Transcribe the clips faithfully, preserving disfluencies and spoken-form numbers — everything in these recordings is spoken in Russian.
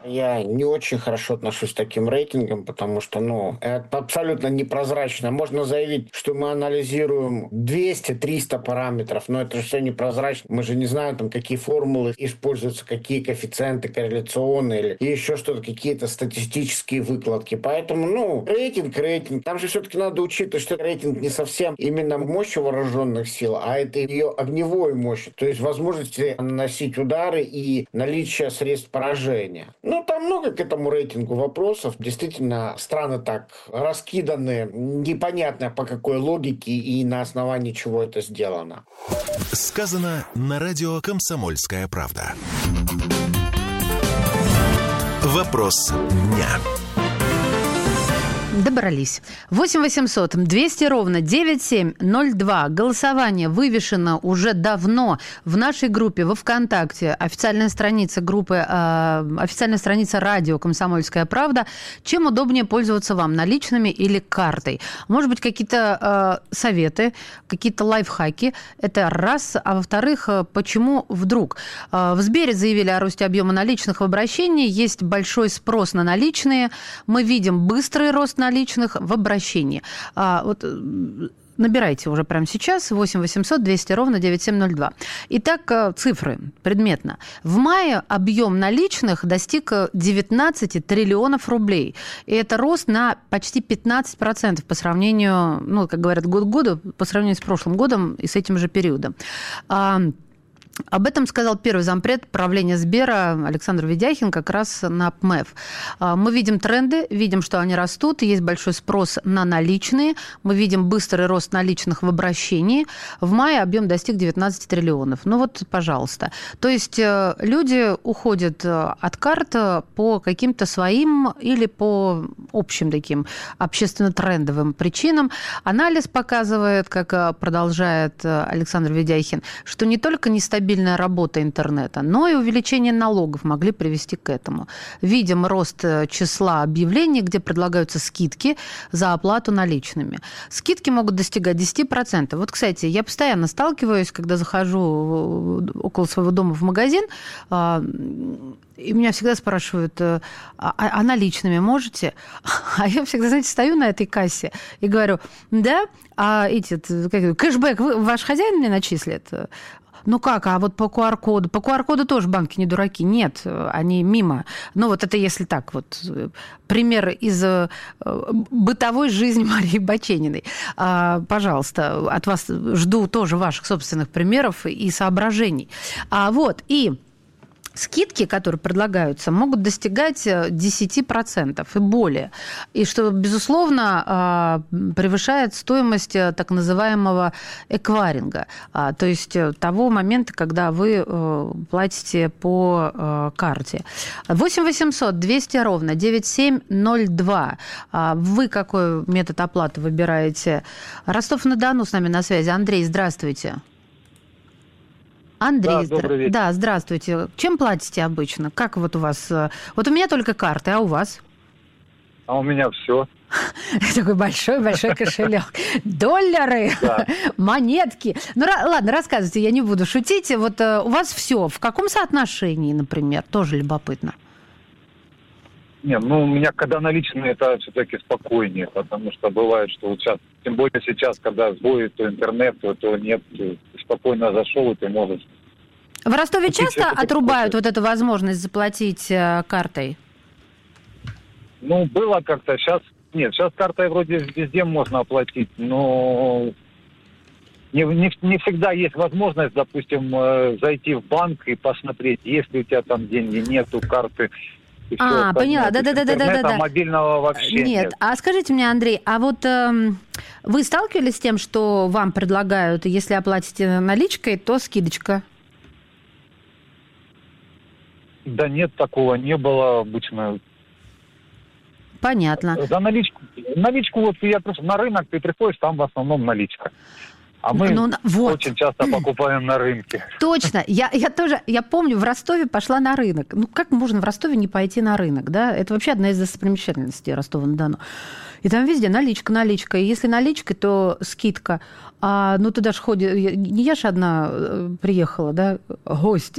Я не очень хорошо отношусь к таким рейтингам, потому что, ну, это абсолютно непрозрачно. Можно заявить, что мы анализируем двести-триста параметров, но это же все непрозрачно. Мы же не знаем, там, какие формулы используются, какие коэффициенты корреляционные или еще что-то, какие-то статистические выкладки. Поэтому, ну, рейтинг, рейтинг. Там же все-таки надо учитывать, что рейтинг не совсем именно мощь вооруженных сил, а это ее огневой мощь, то есть возможности наносить удары и наличие средств поражения. Ну, там много к этому рейтингу вопросов. Действительно, страны так раскиданы, непонятно по какой логике и на основании чего это сделано. Сказано на радио «Комсомольская правда». Вопрос дня. Добрались. восемь восемьсот двести ровно девяносто семь ноль два. Голосование вывешено уже давно в нашей группе во ВКонтакте. Официальная страница группы, э, официальная страница радио «Комсомольская правда». Чем удобнее пользоваться вам, наличными или картой? Может быть, какие-то э, советы, какие-то лайфхаки? Это раз. А во-вторых, почему вдруг? Э, в Сбере заявили о росте объема наличных в обращении. Есть большой спрос на наличные. Мы видим быстрый рост наличных в обращении. А, вот набирайте уже прямо сейчас восемь восемьсот двести ровно девяносто семь ноль два. Итак, цифры предметно. В мае объем наличных достиг девятнадцать триллионов рублей. И это рост на почти пятнадцать процентов по сравнению, ну, как говорят, год к году, по сравнению с прошлым годом и с этим же периодом. Об этом сказал первый зампред правления Сбера Александр Ведяхин как раз на ПМЭФ. Мы видим тренды, видим, что они растут, есть большой спрос на наличные, мы видим быстрый рост наличных в обращении. В мае объем достиг девятнадцать триллионов. Ну вот, пожалуйста. То есть люди уходят от карт по каким-то своим или по общим таким общественно-трендовым причинам. Анализ показывает, как продолжает Александр Ведяхин, что не только нестабильность, стабильная работа интернета, но и увеличение налогов могли привести к этому. Видим рост числа объявлений, где предлагаются скидки за оплату наличными. Скидки могут достигать десять процентов. Вот, кстати, я постоянно сталкиваюсь, когда захожу около своего дома в магазин, и меня всегда спрашивают, а, а наличными можете? А я всегда, знаете, стою на этой кассе и говорю, да, а эти, как, кэшбэк ваш хозяин мне начислит? Ну как, а вот по ку ар коду? По ку ар коду тоже банки не дураки. Нет, они мимо. Ну вот это если так вот. Пример из бытовой жизни Марии Бачениной. Пожалуйста, от вас жду тоже ваших собственных примеров и соображений. А вот, и... скидки, которые предлагаются, могут достигать десять процентов и более. И что, безусловно, превышает стоимость так называемого эквайринга. То есть того момента, когда вы платите по карте. восемь восемьсот двести ровно девяносто семь ноль два. Вы какой метод оплаты выбираете? Ростов-на-Дону с нами на связи. Андрей, здравствуйте. Андрей, да, здра... да, здравствуйте. Чем платите обычно? Как вот у вас? Вот у меня только карты, а у вас? А у меня все. Такой большой-большой кошелек. Доллары, монетки. Ну, ладно, рассказывайте, я не буду шутить. Вот у вас все. В каком соотношении, например? Тоже любопытно. Не, ну, у меня, когда наличные, это все-таки спокойнее, потому что бывает, что вот сейчас, тем более сейчас, когда сбои, то интернет, то, то нет, ты спокойно зашел, и ты можешь... В Ростове часто отрубают вот эту возможность заплатить э, картой? Ну, было как-то, сейчас... Нет, сейчас картой вроде везде можно оплатить, но... Не, не, не всегда есть возможность, допустим, э, зайти в банк и посмотреть, есть ли у тебя там деньги, нету карты... А, все, поняла, да-да-да-да-да. Мобильного вообще нет. Нет, а скажите мне, Андрей, а вот э, вы сталкивались с тем, что вам предлагают, если оплатите наличкой, то скидочка? Да нет, такого не было обычно. Понятно. За наличку, наличку вот я просто на рынок, ты приходишь, там в основном наличка. А мы Ну, вот. очень часто покупаем на рынке. Точно. Я, я тоже, я помню, в Ростове пошла на рынок. Ну, как можно в Ростове не пойти на рынок, да? Это вообще одна из достопримечательностей Ростова-на-Дону. И там везде наличка, наличка. И если наличка, то скидка. А, ну, туда же ходит... Не я же одна приехала, да, гость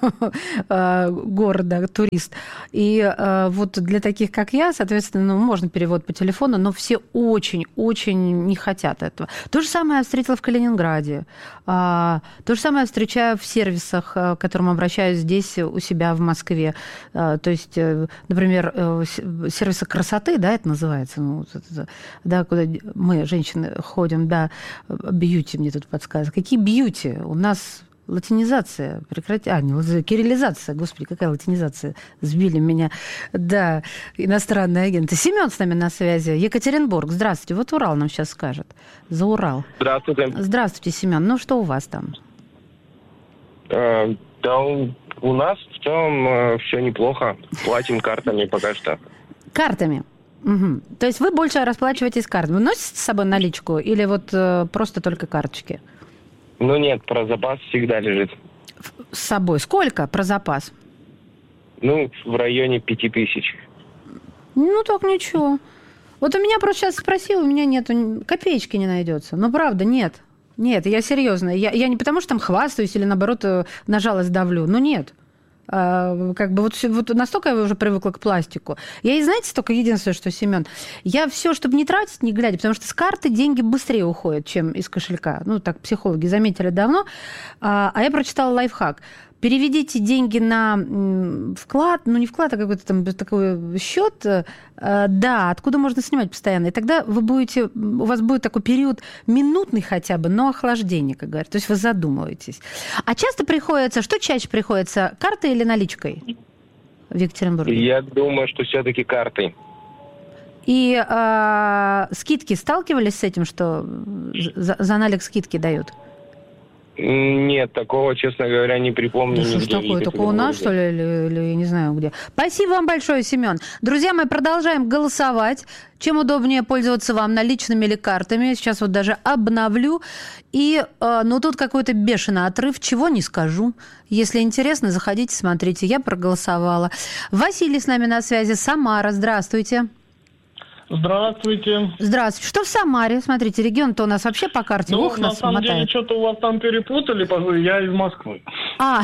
города, турист. И вот для таких, как я, соответственно, ну, можно перевод по телефону, но все очень-очень не хотят этого. То же самое я встретила в Калининграде. То же самое я встречаю в сервисах, к которым обращаюсь здесь, у себя в Москве. То есть, например, сервисы красоты, да, это называется, ну, да, куда мы, женщины, ходим, да, бьюти мне тут подсказывают. Какие бьюти? У нас латинизация. Прекрати... А, не, кириллизация. Господи, какая латинизация? Сбили меня. Да, иностранные агенты. Семен с нами на связи. Екатеринбург. Здравствуйте. Вот Урал нам сейчас скажет. За Урал. Здравствуйте. Здравствуйте, Семен. Ну, что у вас там? Э, да, у, у нас в целом э, все неплохо. Платим картами пока что. Картами? Угу. То есть вы больше расплачиваетесь картами. Вы носите с собой наличку или вот э, просто только карточки? Ну нет, про запас всегда лежит. С собой. Сколько про запас? Ну, в районе пяти тысяч. Ну, так ничего. Вот у меня просто сейчас спросил, у меня нету, копеечки не найдется. Ну, правда, нет. Нет, я серьезно. Я, я не потому, что там хвастаюсь или, наоборот, на жалость давлю. Ну, нет. Как бы вот, вот настолько я уже привыкла к пластику. Я и, знаете, только единственное, что, Семен, я все, чтобы не тратить, не глядя, потому что с карты деньги быстрее уходят, чем из кошелька. Ну, так психологи заметили давно. А я прочитала лайфхак. Переведите деньги на вклад, ну не вклад, а какой-то там такой счет, да, откуда можно снимать постоянно. И тогда вы будете, у вас будет такой период минутный хотя бы, но охлаждение, как говорят. То есть вы задумываетесь. А часто приходится, что чаще приходится, картой или наличкой в Екатеринбурге? Я думаю, что все-таки картой. И э, скидки сталкивались с этим, что за, за налик скидки дают? Нет, такого, честно говоря, не припомню. Да что ж такое, только у нас, что ли, или, или я не знаю где. Спасибо вам большое, Семен. Друзья мои, продолжаем голосовать. Чем удобнее пользоваться вам, наличными или картами. Сейчас вот даже обновлю. И, э, ну, тут какой-то бешеный отрыв, чего не скажу. Если интересно, заходите, смотрите. Я проголосовала. Василий с нами на связи. Самара, здравствуйте. Здравствуйте. Здравствуйте. Что в Самаре? Смотрите, регион-то у нас вообще по карте Ну, ух на нас самом мотает. деле, что-то у вас там перепутали, пожалуй, я из Москвы. А,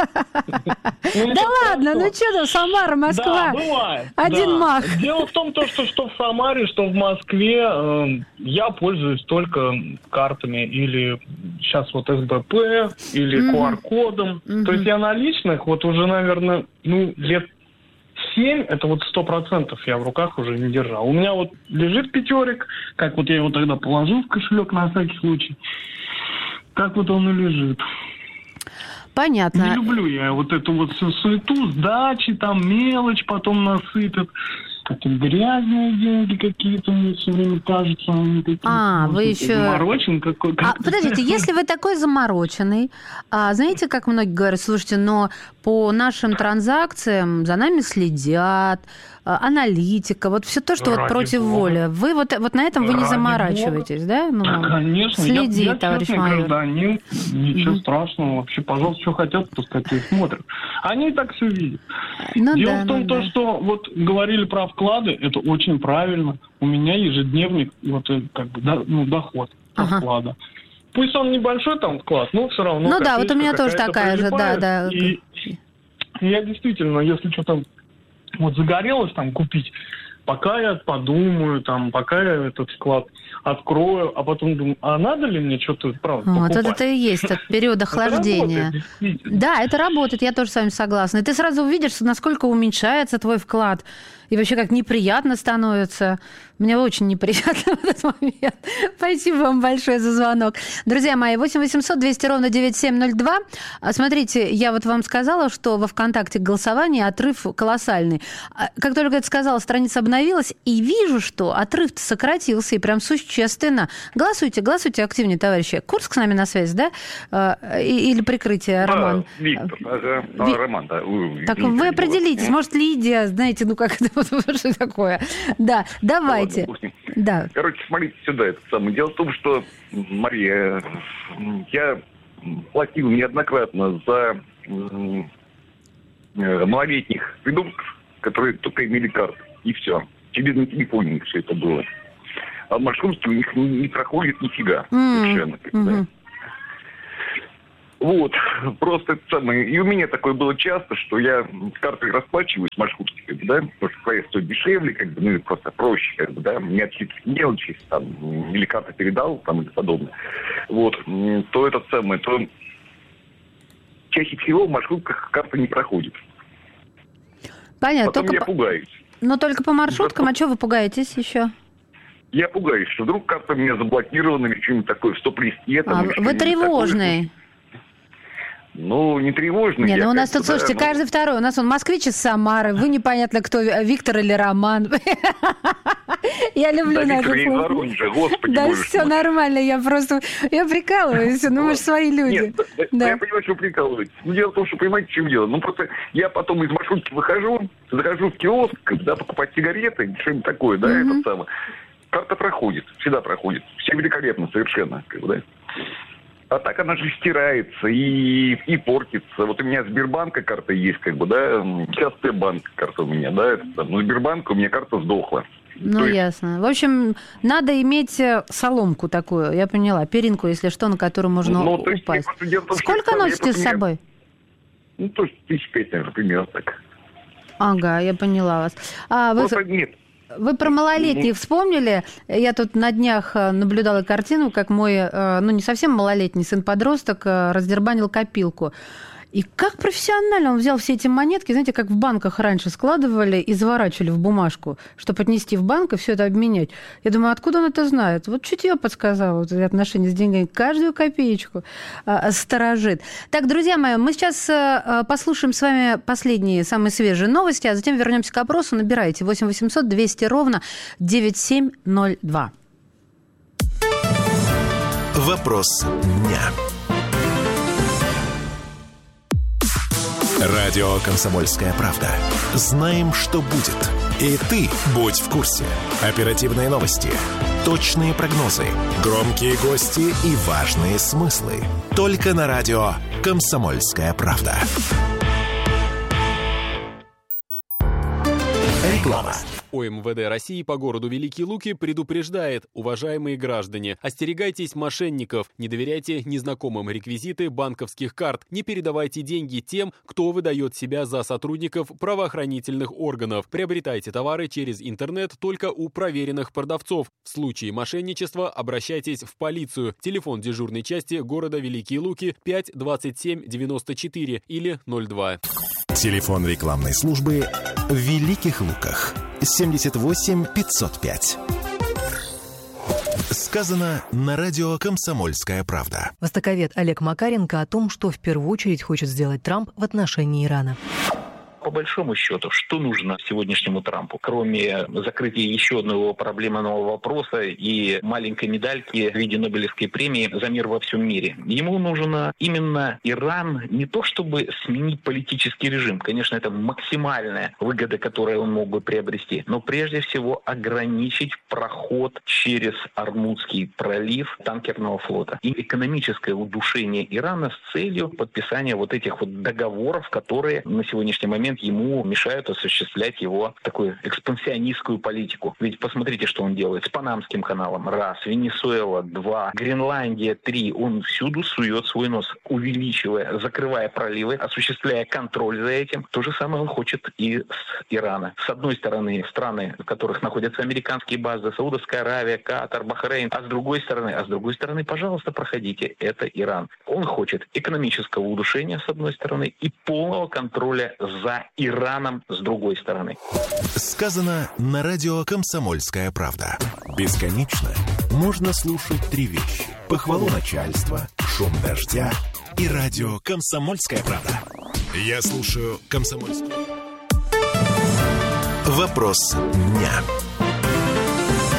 да ладно, ну что там, Самара, Москва. Да, бывает. Один да. мах. Дело в том, то, что, что в Самаре, что в Москве э, я пользуюсь только картами или сейчас вот эс бэ пэ, или Мгм. ку ар кодом. Мгм. То есть я наличных вот уже, наверное, ну, лет семь, это вот сто процентов я в руках уже не держал. У меня вот лежит пятерик, как вот я его тогда положил в кошелек на всякий случай. Так вот он и лежит. Понятно. Не люблю я вот эту вот всю суету, сдачи, там мелочь потом насыпят. Какие грязные деньги какие-то мне все время кажутся. Они такие, А, вы может, еще- заморочен какой-то. А, подождите, если вы такой замороченный, а, знаете, как многие говорят, слушайте, но по нашим транзакциям за нами следят, а, аналитика, вот все то, что вот Ради против бога. воли. Вы вот, вот на этом вы не Ради заморачиваетесь, да? Ну, Конечно, следи, я, я товарищ честный майор. гражданин, ничего Мгм. страшного. Вообще, пожалуйста, что хотят, пускай и смотрят. Они и так все видят. Ну Дело да, в том, ну то, да. что вот говорили про вклады, это очень правильно. У меня ежедневник, вот э, как бы, да, ну, доход от Ага. вклада. Пусть он небольшой там вклад, но все равно. Ну да, вот у копеечка меня тоже какая-то такая же, да, прилипает. да. И, и я действительно, если что-то вот загорелось там купить, пока я подумаю, там, пока я этот вклад открою, а потом думаю, а надо ли мне что-то, правда, Вот покупать? это и есть этот период Это охлаждения. работает, действительно. Да, это работает, я тоже с вами согласна. И ты сразу увидишь, насколько уменьшается твой вклад. И вообще как неприятно становится. Мне очень неприятно в этот момент. Спасибо вам большое за звонок. Друзья мои, восемь восемьсот двести ровно девяносто семь ноль два. Смотрите, я вот вам сказала, что во ВКонтакте голосование отрыв колоссальный. Как только это сказала, страница обновилась, и вижу, что отрыв-то сократился, и прям существенно. Голосуйте, голосуйте активнее, товарищи. Курск с нами на связи, да? Или прикрытие, Роман? А, Виктор, ага. Ви- А, Роман, да. Ой, Так Дмитрий вы не определитесь, было. может, Лидия, знаете, ну как это, вот, что такое. Да, давайте. Ладно, бог с ним. Да. Короче, смотрите сюда. Это самое. Дело в том, что, Мария, я платил неоднократно за м, малолетних придурков, которые только имели карты. И все. Через на телефоне у них все это было. А в маршрутке у них не, не проходит нифига. Mm-hmm. Совершенно. Mm-hmm. Да. Вот, просто это самое. И у меня такое было часто, что я с картой расплачиваюсь с маршрутки, как бы, да, потому что проезд стоит дешевле, как бы, ну и просто проще, как бы, да, мне какие-то мелочи, там, или карты передал, там, и подобное. Вот, то этот самый, то чаще всего в маршрутках карта не проходит. Понятно. Потом только я по... пугаюсь. Но только по маршруткам, а что вы пугаетесь еще? Я пугаюсь, что вдруг карта у меня заблокирована или что-нибудь такое, в стоп-листе. А вы тревожный. Такое. Ну, не тревожный. Не, ну у нас тут, да, слушайте, ну... каждый второй. У нас он москвич из Самары. Вы непонятно, кто, Виктор или Роман. Я люблю да, наших Виктор из Воронежа, господи да, боже. все нормально, я просто, я прикалываюсь, ну мы же свои люди. Нет, да, да. Я понимаю, что вы прикалываетесь. Но дело в том, что понимаете, в чем дело. Ну, просто я потом из маршрутки выхожу, захожу в киоск, да, покупать сигареты, что-нибудь такое, да, mm-hmm. это самое. Карта проходит, всегда проходит. Все великолепно совершенно, как бы, да. А так она же стирается и, и портится. Вот у меня Сбербанка карта есть, как бы, да. Сейчас Т-банк карта у меня, да. Это, ну, Сбербанка у меня карта сдохла. Ну, есть... ясно. В общем, надо иметь соломку такую, я поняла, перинку, если что, на которую можно ну, упасть. Есть, том, Сколько что, носите с собой? Ну, то есть тысяч пять, наверное, примерно так. Ага, я поняла вас. А, вы... Просто нет. Вы про малолетних вспомнили? Я тут на днях наблюдала картину, как мой, ну, не совсем малолетний сын-подросток раздербанил копилку. И как профессионально он взял все эти монетки, знаете, как в банках раньше складывали и заворачивали в бумажку, чтобы отнести в банк и все это обменять. Я думаю, откуда он это знает? Вот чутье подсказало вот, отношения с деньгами. Каждую копеечку а, сторожит. Так, друзья мои, мы сейчас а, послушаем с вами последние, самые свежие новости, а затем вернемся к опросу. Набирайте восемь восемьсот двести ровно девяносто семь ноль два. Вопрос дня. Радио «Комсомольская правда». Знаем, что будет. И ты будь в курсе. Оперативные новости, точные прогнозы, громкие гости и важные смыслы. Только на радио «Комсомольская правда». Реклама. ОМВД России по городу Великие Луки предупреждает: уважаемые граждане, остерегайтесь мошенников, не доверяйте незнакомым реквизиты банковских карт, не передавайте деньги тем, кто выдает себя за сотрудников правоохранительных органов. Приобретайте товары через интернет только у проверенных продавцов. В случае мошенничества обращайтесь в полицию. Телефон дежурной части города Великие Луки пять двадцать семь девяносто четыре или ноль два. Телефон рекламной службы в Великих Луках семьдесят восемь пятьсот пять. Сказано на радио «Комсомольская правда». Востоковед Олег Макаренко о том, что в первую очередь хочет сделать Трамп в отношении Ирана. По большому счету, что нужно сегодняшнему Трампу, кроме закрытия еще одного проблемного вопроса и маленькой медальки в виде Нобелевской премии за мир во всем мире? Ему нужно именно Иран не то чтобы сменить политический режим, конечно, это максимальная выгода, которую он мог бы приобрести, но прежде всего ограничить проход через Ормузский пролив танкерного флота и экономическое удушение Ирана с целью подписания вот этих вот договоров, которые на сегодняшний момент ему мешают осуществлять его такую экспансионистскую политику. Ведь посмотрите, что он делает с Панамским каналом. Раз. Венесуэла. Два. Гренландия. Три. Он всюду сует свой нос, увеличивая, закрывая проливы, осуществляя контроль за этим. То же самое он хочет и с Ирана. С одной стороны, страны, в которых находятся американские базы, Саудовская Аравия, Катар, Бахрейн. А с другой стороны, а с другой стороны, пожалуйста, проходите. Это Иран. Он хочет экономического удушения, с одной стороны, и полного контроля за Ираном с другой стороны. Сказано на радио «Комсомольская правда». Бесконечно можно слушать три вещи: похвалу начальства, шум дождя и радио «Комсомольская правда». Я слушаю «Комсомольскую». Вопрос дня.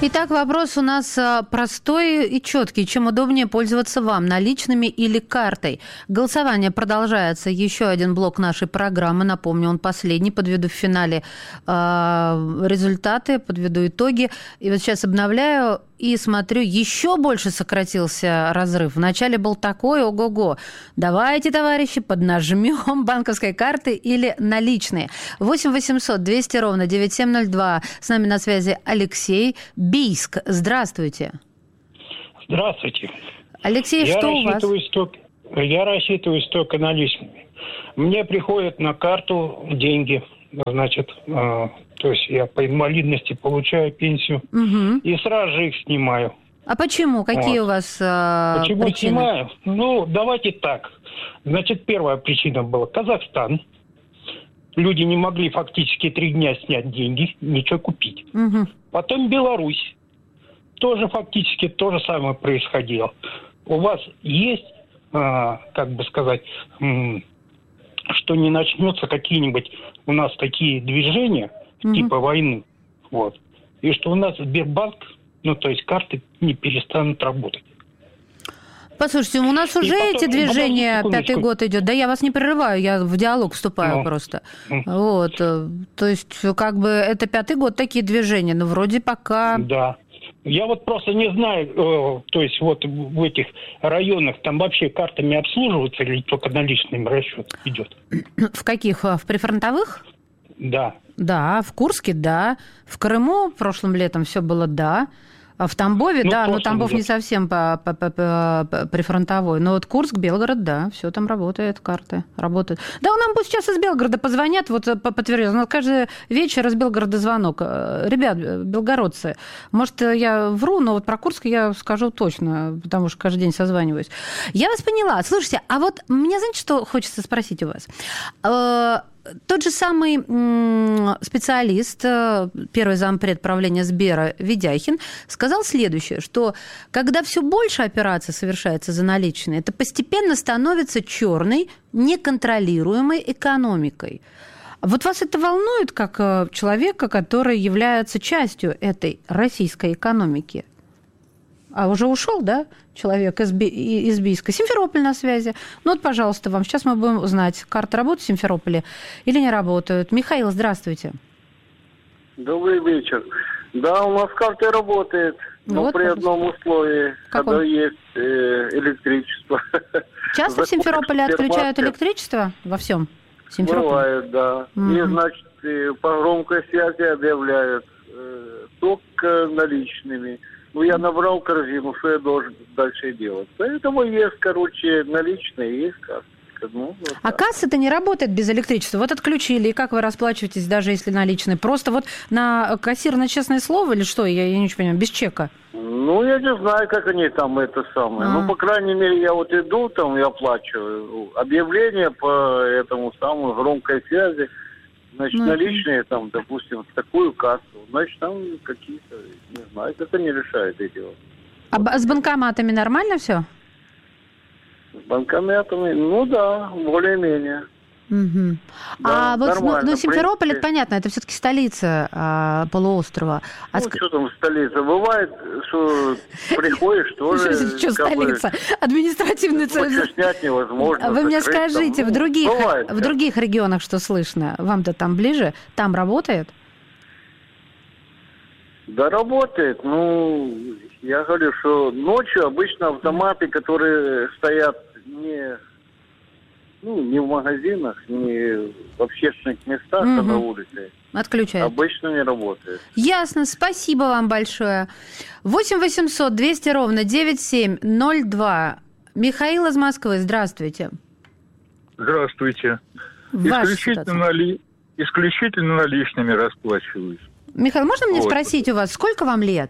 Итак, вопрос у нас простой и четкий. Чем удобнее пользоваться вам, наличными или картой? Голосование продолжается. Еще один блок нашей программы. Напомню, он последний. Подведу в финале э, результаты, подведу итоги. И вот сейчас обновляю и смотрю, еще больше сократился разрыв. Вначале был такой, ого-го. Давайте, товарищи, поднажмем банковской карты или наличные. восемь восемьсот двести ровно девяносто семь ноль два. С нами на связи Алексей, Бийск. Здравствуйте. Здравствуйте. Алексей, я что у вас? Только, я рассчитываюсь только наличными. Мне приходят на карту деньги, значит, э, то есть я по инвалидности получаю пенсию, угу. и сразу же их снимаю. А почему? Какие вот. у вас э, Почему причины? снимаю? Ну, давайте так. Значит, первая причина была Казахстан. Люди не могли фактически три дня снять деньги, ничего купить. Угу. Потом Беларусь. Тоже фактически то же самое происходило. У вас есть, э, как бы сказать, э, что не начнется какие-нибудь у нас такие движения, угу. типа войны, вот, и что у нас Сбербанк, ну, то есть карты не перестанут работать. Послушайте, у нас уже потом, эти движения пятый год идет. Да я вас не прерываю, я в диалог вступаю ну. просто. Вот, то есть, как бы, это пятый год такие движения, но вроде пока... Да. Я вот просто не знаю, э, то есть вот в этих районах там вообще картами обслуживаются или только наличным расчет идет? В каких? В прифронтовых? Да. Да, в Курске, да. В Крыму прошлым летом все было, да. В Тамбове, ну, да, но Тамбов идет. Не совсем по, по, по, по прифронтовой. Но вот Курск, Белгород, да, все там работает, карты работают. Да, нам пусть сейчас из Белгорода позвонят, вот подтвердят. У нас каждый вечер из Белгорода звонок. Ребят, белгородцы, может, я вру, но вот про Курск я скажу точно, потому что каждый день созваниваюсь. Я вас поняла. Слушайте, а вот мне, знаете, что хочется спросить у вас? Тот же самый специалист, первый зампред правления Сбера Ведяхин, сказал следующее, что когда все больше операций совершается за наличные, это постепенно становится черной, неконтролируемой экономикой. Вот вас это волнует как человека, который является частью этой российской экономики? А уже ушел, да, человек из, Би- из Бийска? Симферополь на связи. Ну вот, пожалуйста, вам. Сейчас мы будем узнать, карты работают в Симферополе или не работают. Михаил, здравствуйте. Добрый вечер. Да, у нас карта работает, но вот, при одном условии, Каком? когда есть э, электричество. Часто в Симферополе отключают электричество во всем? Бывает, да. Mm-hmm. И, значит, по громкой связи объявляют э, только наличными. Ну, я набрал корзину, что я должен дальше делать. Поэтому есть, короче, наличные, есть касса. Ну, вот а касса-то не работает без электричества. Вот отключили, и как вы расплачиваетесь, даже если наличные? Просто вот на кассир на честное слово или что? Я, я не понимаю, без чека? Ну, я не знаю, как они там это самое. А. Ну, по крайней мере, я вот иду там и оплачиваю. Объявление по этому самому громкой связи. Значит, ну, наличные там, допустим, в такую кассу. Значит, там какие-то, не знаю, это не решает эти вопросы. А с банкоматами нормально все? С банкоматами, ну да, более-менее. Угу. Да, а вот ну, ну, Симферополь, это понятно, это все-таки столица а, полуострова. А ну, ск... что там столица? Бывает, что приходишь, тоже... Что столица? Административный центр. Снять невозможно. Вы мне скажите, в других в других регионах что слышно? Вам-то там ближе? Там работает? Да, работает. Ну, я говорю, что ночью обычно автоматы, которые стоят не... Ну, не в магазинах, не в общественных местах, угу. а на улице. Отключают. Обычно не работает. Ясно. Спасибо вам большое. восемь восемьсот двести ровно девяносто семь ноль два. Михаил из Москвы, здравствуйте. Здравствуйте. Исключительно, нали... Исключительно наличными расплачиваюсь. Михаил, можно мне вот. спросить у вас, сколько вам лет?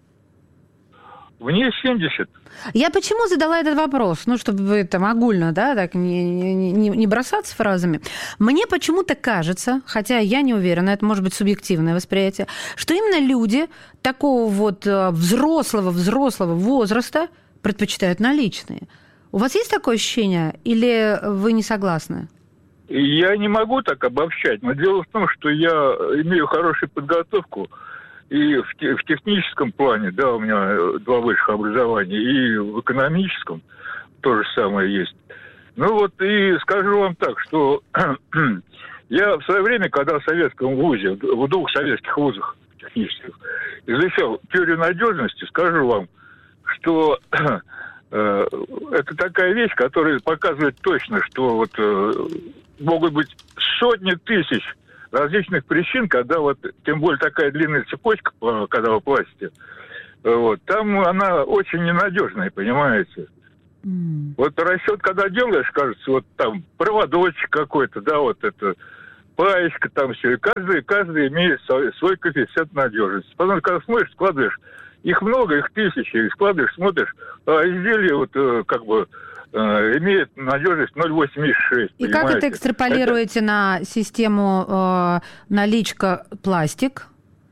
Мне семьдесят. Я почему задала этот вопрос? Ну, чтобы вы там огульно, да, так не, не, не бросаться фразами. Мне почему-то кажется, хотя я не уверена, это может быть субъективное восприятие, что именно люди такого вот взрослого-взрослого возраста предпочитают наличные. У вас есть такое ощущение или вы не согласны? Я не могу так обобщать, но дело в том, что я имею хорошую подготовку. и в, те, в техническом плане, да, у меня два высших образования, и в экономическом то же самое есть. Ну вот и скажу вам так, что я в свое время, когда в советском вузе, в двух советских вузах технических, изучал теорию надежности, скажу вам, что э, это такая вещь, которая показывает точно, что вот э, могут быть сотни тысяч различных причин, когда вот, тем более такая длинная цепочка, когда вы платите, вот, там она очень ненадежная, понимаете. Mm. Вот расчет, когда делаешь, кажется, вот там проводочек какой-то, да, вот это, паечка там все, и каждый, каждый имеет свой, свой коэффициент надежности. Потом, когда смотришь, складываешь, их много, их тысячи, и складываешь, смотришь, а изделие вот как бы имеет надежность ноль целых восемьдесят шесть. И понимаете? Как это экстраполируете это... на систему э, наличка-пластик?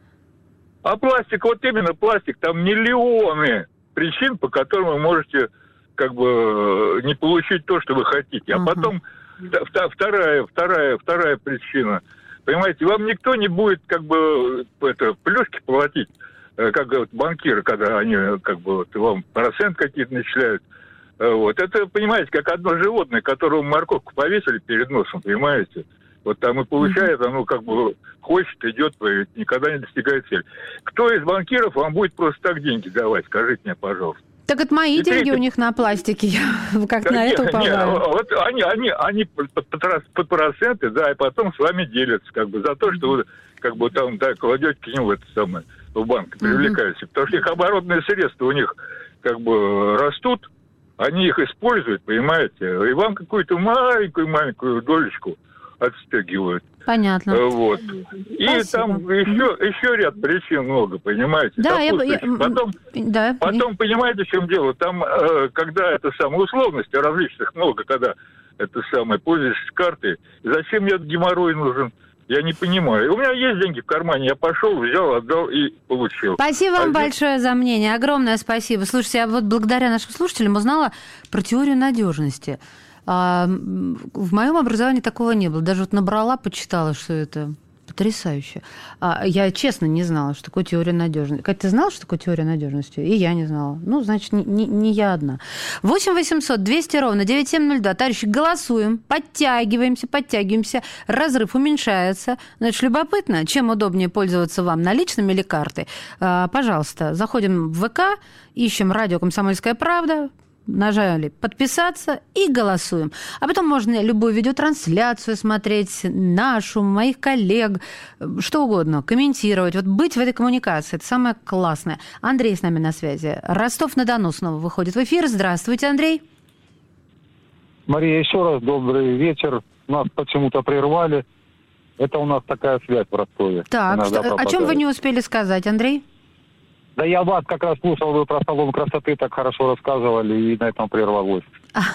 А пластик, вот именно пластик, там миллионы причин, по которым вы можете как бы не получить то, что вы хотите. А uh-huh. потом вторая, вторая, вторая причина. Понимаете, вам никто не будет как бы это, плюшки платить, как вот, банкиры, когда они как бы вот, вам процент какие-то начисляют. Вот. Это, понимаете, как одно животное, которому морковку повесили перед носом, понимаете? Вот там и получает, оно как бы хочет, идет, никогда не достигает цели. Кто из банкиров вам будет просто так деньги давать? Скажите мне, пожалуйста. Так это мои и деньги третье... у них на пластике, я как на это уповаю. Вот они, они, они под, под проценты, да, и потом с вами делятся, как бы, за то, что вы, как бы, там, да, кладете к ним в это самое, в банк, привлекаете. Mm-hmm. Потому что их оборотные средства у них, как бы, растут, они их используют, понимаете, и вам какую-то маленькую-маленькую долечку отстегивают. Понятно. Вот. И спасибо. Там еще, еще ряд причин много, понимаете. Да, я, я... Потом, да. потом, понимаете, в чем дело? Там, когда это самое условности различных много, когда это самое, пользуешься картой, зачем мне этот геморрой нужен? Я не понимаю. У меня есть деньги в кармане, я пошел, взял, отдал и получил. Спасибо вам а большое за мнение, огромное спасибо. Слушайте, я вот благодаря нашим слушателям узнала про теорию надежности. А, в моем образовании такого не было. Даже вот набрала, почитала, что это потрясающе. А, я честно не знала, что такое теория надежности. Катя, ты знала, что такое теория надежности? И я не знала. Ну, значит, не, не, не я одна. восемь восемьсот двести ровно девяносто семь ноль два. Товарищи, голосуем, подтягиваемся, подтягиваемся. Разрыв уменьшается. Значит, любопытно, чем удобнее пользоваться вам, наличными или картой? А, пожалуйста, заходим в ВК, ищем радио «Комсомольская правда», нажали «Подписаться» и голосуем. А потом можно любую видеотрансляцию смотреть, нашу, моих коллег, что угодно, комментировать. Вот быть в этой коммуникации – это самое классное. Андрей с нами на связи. Ростов-на-Дону снова выходит в эфир. Здравствуйте, Андрей. Мария, еще раз добрый вечер. Нас почему-то прервали. Это у нас такая связь в Ростове. Так, что, о чем вы не успели сказать, Андрей? Да я вас как раз слушал, вы про салон красоты так хорошо рассказывали, и на этом прервалось.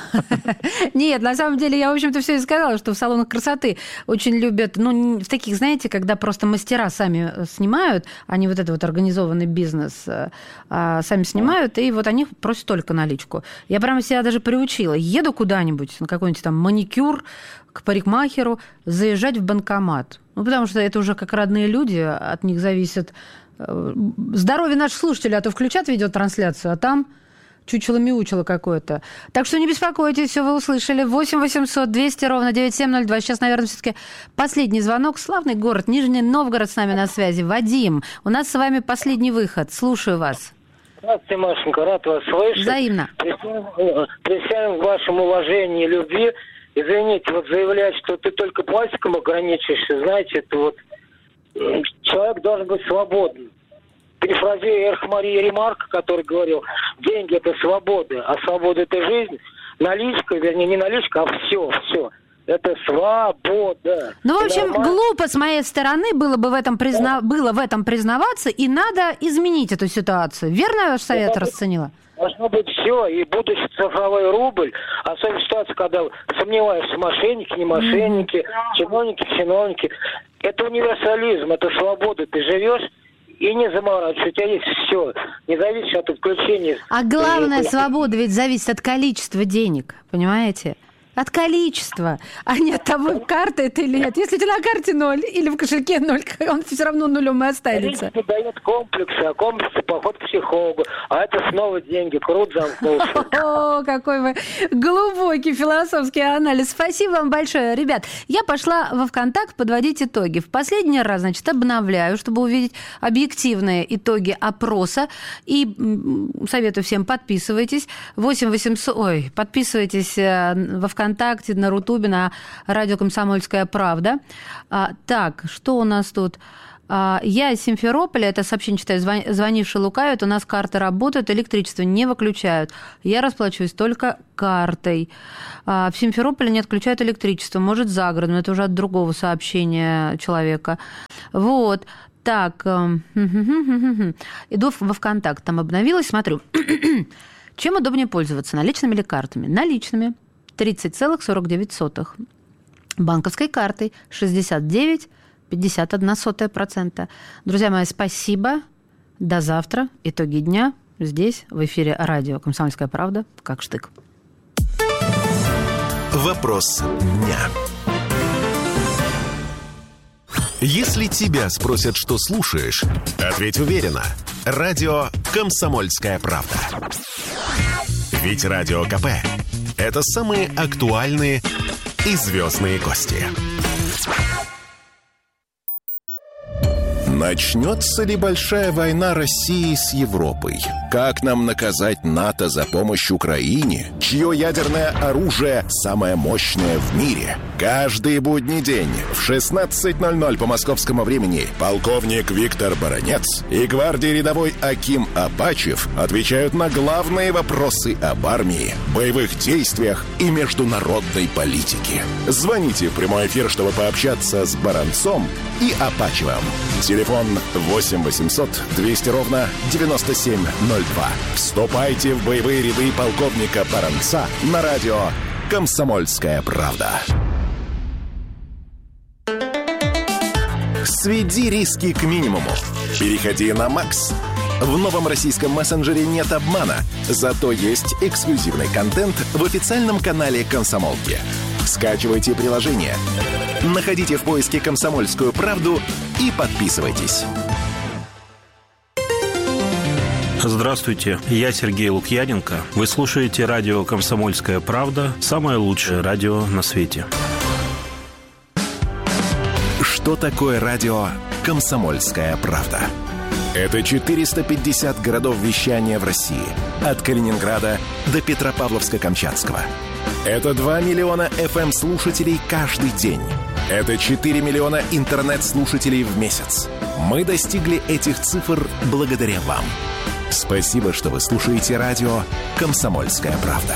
Нет, на самом деле я, в общем-то, все и сказала, что в салонах красоты очень любят, ну, в таких, знаете, когда просто мастера сами снимают, они вот это вот организованный бизнес а, сами снимают, и вот они просят только наличку. Я прямо себя даже приучила. Еду куда-нибудь, на какой-нибудь там маникюр, к парикмахеру, заезжать в банкомат. Ну, потому что это уже как родные люди, от них зависит здоровье наших слушателей, а то включат видеотрансляцию, а там чучело-мяучело какое-то. Так что не беспокойтесь, все вы услышали. восемь восемьсот двести ровно девяносто семь ноль два. Сейчас, наверное, все-таки последний звонок. Славный город, Нижний Новгород с нами на связи. Вадим, у нас с вами последний выход. Слушаю вас. Здравствуйте, Машенька, рад вас слышать. Взаимно. Присягаю к вашему уважению и любви. Извините, вот заявлять, что ты только пластиком ограничишься, знаете, это вот человек должен быть свободным. Перефразируя Эрх Мария Ремарка, который говорил, деньги – это свобода, а свобода – это жизнь. Наличка, вернее, не наличка, а все, все. Это свобода. Ну, в общем, нормально. Глупо с моей стороны было бы в этом, призна... было в этом признаваться, и надо изменить эту ситуацию. Верно я ваш совет это расценила? Должно быть все, и будущий цифровой рубль, особенно ситуация, когда сомневаешься, мошенники, не мошенники, mm-hmm. чиновники, чиновники. Это универсализм, это свобода. Ты живешь и не заморачиваешься, у тебя есть все, не зависит от отключения. А главная свобода ведь зависит от количества денег, понимаете? От количества, а не от того, карта это или нет. Если у тебя на карте ноль или в кошельке ноль, он все равно нулем и останется. Риск дает комплексы, а комплексы поход к психологу. А это снова деньги, круг замкнулся. О, какой вы глубокий философский анализ. Спасибо вам большое. Ребят, я пошла во ВКонтакт подводить итоги. В последний раз, значит, обновляю, чтобы увидеть объективные итоги опроса. И советую всем, подписывайтесь. восемь восемьсот... Ой, подписывайтесь во ВКонтакте, на Рутубе, на радио «Комсомольская правда». А, так, что у нас тут? А, я из Симферополя, это сообщение читаю, звонивший лукавит, у нас карты работают, электричество не выключают. Я расплачиваюсь только картой. А, в Симферополе не отключают электричество, может, за городом, это уже от другого сообщения человека. Вот. Так, иду во ВКонтакт, там обновилась, смотрю. Чем удобнее пользоваться, наличными или картами? Наличными тридцать целых сорок девять сотых. Банковской картой шестьдесят девять целых пятьдесят одна сотая процента. Друзья мои, спасибо. До завтра. Итоги дня здесь, в эфире радио «Комсомольская правда». Как штык. Вопрос дня. Если тебя спросят, что слушаешь, ответь уверенно. Радио «Комсомольская правда». Ведь Радио КП – это самые актуальные и звездные гости. Начнется ли большая война России с Европой? Как нам наказать НАТО за помощь Украине, чье ядерное оружие самое мощное в мире? Каждый будний день в шестнадцать ноль ноль по московскому времени полковник Виктор Баранец и гвардии рядовой Аким Апачев отвечают на главные вопросы об армии, боевых действиях и международной политике. Звоните в прямой эфир, чтобы пообщаться с Баранцом и Апачевым. Телефон восемь восемьсот двести ровно девяносто семь ноль два. Вступайте в боевые ряды полковника Баранца на радио «Комсомольская правда». Сведи риски к минимуму. Переходи на Макс. В новом российском мессенджере нет обмана, зато есть эксклюзивный контент в официальном канале «Комсомолки». Скачивайте приложение, находите в поиске «Комсомольскую правду» и подписывайтесь. Здравствуйте, я Сергей Лукьяненко. Вы слушаете радио «Комсомольская правда», самое лучшее радио на свете. Что такое радио «Комсомольская правда»? Это четыреста пятьдесят городов вещания в России, от Калининграда до Петропавловска-Камчатского. Это два миллиона эф эм-слушателей каждый день. Это четыре миллиона интернет-слушателей в месяц. Мы достигли этих цифр благодаря вам. Спасибо, что вы слушаете радио «Комсомольская правда».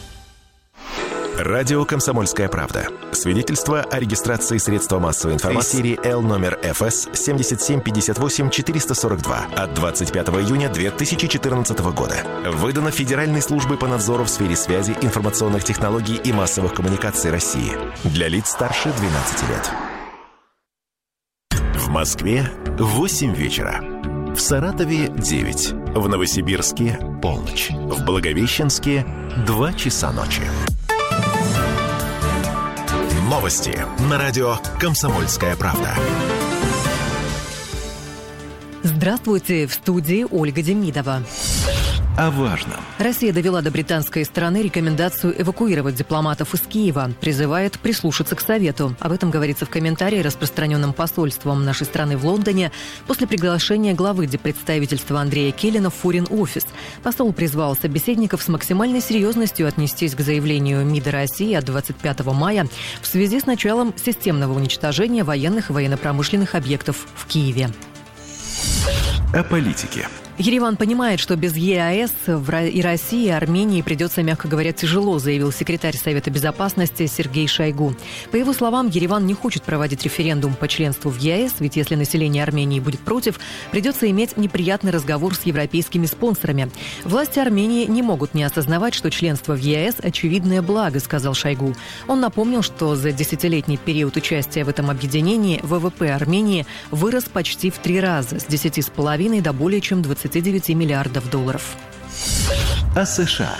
Радио «Комсомольская правда». Свидетельство о регистрации средства массовой информации серии Л номер эф эс семь семь пять восемь четыре сорок два от двадцать пятого июня две тысячи четырнадцатого года. Выдано Федеральной службой по надзору в сфере связи, информационных технологий и массовых коммуникаций России. Для лиц старше двенадцати лет. В Москве восемь вечера. В Саратове девять. В Новосибирске полночь. В Благовещенске два часа ночи. Новости на радио «Комсомольская правда». Здравствуйте, в студии Ольга Демидова. О важном. Россия довела до британской стороны рекомендацию эвакуировать дипломатов из Киева. Призывает прислушаться к совету. Об этом говорится в комментарии, распространенном посольством нашей страны в Лондоне после приглашения главы диппредставительства Андрея Келлина в Форин-офис. Посол призвал собеседников с максимальной серьезностью отнестись к заявлению МИДа России от двадцать пятого мая в связи с началом системного уничтожения военных и военно-промышленных объектов в Киеве. О политике. Ереван понимает, что без ЕАЭС и России Армении придется, мягко говоря, тяжело, заявил секретарь Совета Безопасности Сергей Шойгу. По его словам, Ереван не хочет проводить референдум по членству в ЕАЭС, ведь если население Армении будет против, придется иметь неприятный разговор с европейскими спонсорами. Власти Армении не могут не осознавать, что членство в ЕАЭС – очевидное благо, сказал Шойгу. Он напомнил, что за десятилетний период участия в этом объединении ВВП Армении вырос почти в три раза, с десяти с половиной до более чем двадцати девяти миллиардов долларов. О США.